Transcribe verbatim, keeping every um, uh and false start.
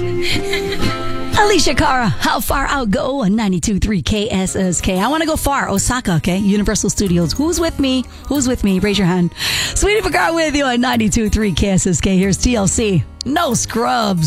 Alicia Cara, how far I'll go on ninety-two point three K S S K. I want to go far. Osaka, okay? Universal Studios. Who's with me? Who's with me? Raise your hand. Sweetie Pagard with you on ninety-two point three K S S K. Here's T L C. No Scrubs.